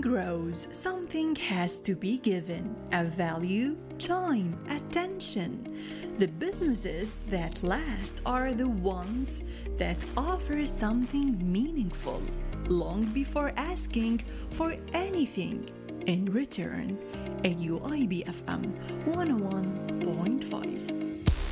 grows, something has to be given: a value, time, attention. The businesses that last are the ones that offer something meaningful long before asking for anything in return. AUIB FM 101.5.